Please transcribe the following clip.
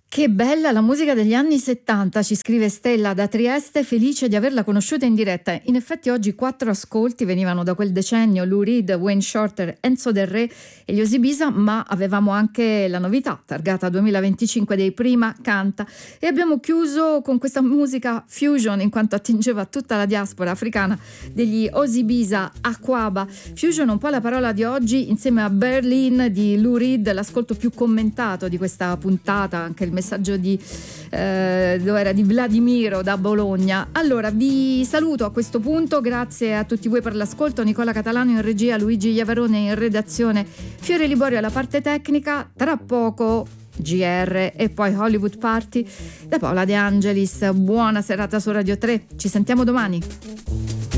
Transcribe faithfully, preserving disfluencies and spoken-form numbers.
Che bella la musica degli anni settanta, ci scrive Stella da Trieste, felice di averla conosciuta in diretta. In effetti oggi quattro ascolti venivano da quel decennio: Lou Reed, Wayne Shorter, Enzo Del Re e gli Osibisa, ma avevamo anche la novità targata duemilaventicinque dei Prima Canta, e abbiamo chiuso con questa musica fusion in quanto attingeva a tutta la diaspora africana degli Osibisa, Aquaba. Fusion un po' la parola di oggi, insieme a Berlin di Lou Reed, l'ascolto più commentato di questa puntata, anche il messaggio di eh, dove era di Vladimiro da Bologna. Allora vi saluto a questo punto, grazie a tutti voi per l'ascolto. Nicola Catalano in regia, Luigi Iavarone in redazione, Fiore Liborio alla parte tecnica. Tra poco G R e poi Hollywood Party da Paola De Angelis. Buona serata su Radio tre, ci sentiamo domani.